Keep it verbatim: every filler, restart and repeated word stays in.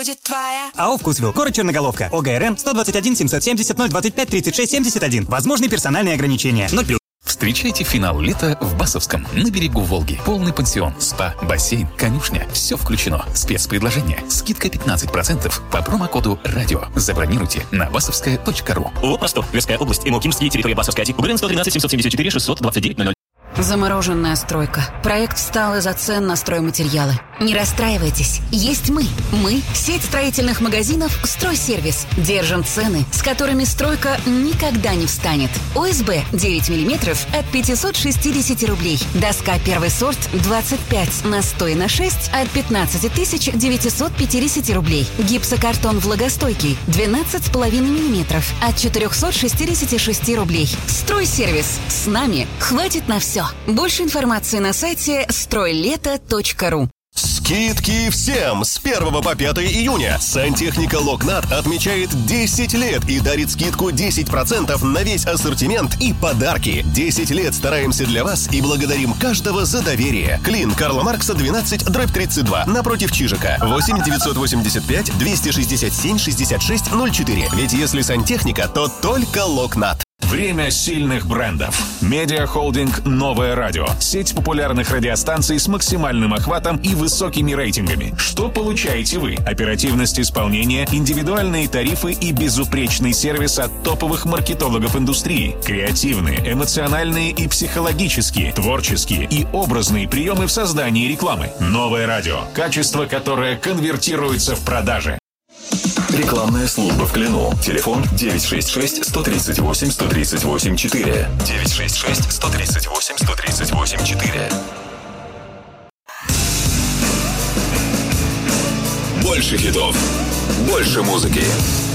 будет твоя. АО «Вкусвилл». Город Черноголовка. ОГРН сто двадцать один семьсот семьдесят ноль двадцать пять тридцать шесть семьдесят один. Возможны персональные ограничения. ноль плюс. Встречайте финал лета в Басовском, на берегу Волги. Полный пансион, спа, бассейн, конюшня. Все включено. Спецпредложение. Скидка пятнадцать процентов по промокоду «Радио». Забронируйте на басовская точка ру. ООО «Простор». Тверская область. Имокимский. Территория Басовская. УГРН сто тринадцать семьсот семьдесят четыре шестьсот двадцать девять ноль ноль. Замороженная стройка. Проект встал из-за цен на стройматериалы. Не расстраивайтесь. Есть мы. Мы – сеть строительных магазинов «Стройсервис». Держим цены, с которыми стройка никогда не встанет. ОСБ девять миллиметров от пятьсот шестьдесят рублей. Доска первый сорт двадцать пять на сто на шесть от пятнадцать тысяч девятьсот пятьдесят рублей. Гипсокартон влагостойкий двенадцать с половиной миллиметров от четыреста шестьдесят шесть рублей. «Стройсервис». С нами хватит на все. Больше информации на сайте стройлето точка ру. Скидки всем с первого по пятое июня. Сантехника Локнат отмечает десять лет и дарит скидку десять процентов на весь ассортимент и подарки. десять лет стараемся для вас и благодарим каждого за доверие. Клин Карла Маркса двенадцать дробь тридцать два напротив Чижика. восемь девятьсот восемьдесят пять двести шестьдесят семь шестьдесят шесть ноль четыре. Ведь если сантехника, то только Локнат. Время сильных брендов. Медиахолдинг «Новое радио». Сеть популярных радиостанций с максимальным охватом и высокими рейтингами. Что получаете вы? Оперативность исполнения, индивидуальные тарифы и безупречный сервис от топовых маркетологов индустрии. Креативные, эмоциональные и психологические, творческие и образные приемы в создании рекламы. «Новое радио». Качество, которое конвертируется в продажи. Рекламная служба в Клину. Телефон девять шесть шесть сто тридцать восемь сто тридцать восемь четыре. девять шесть шесть сто тридцать восемь сто тридцать восемь четыре. Больше хитов. Больше музыки.